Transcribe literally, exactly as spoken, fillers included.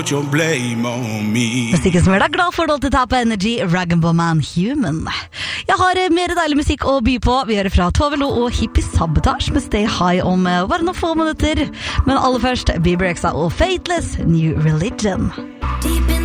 Your blame on me. Musikken som er deg glad for Dolty Tap Energy, Rag and Bone Man Human. Jeg har mer deilig musikk å by på. Vi hører fra Tove Lo og Hippie Sabotage med Stay High om bare noen få minutter. Men aller først Bieber Exa og Fateless New Religion.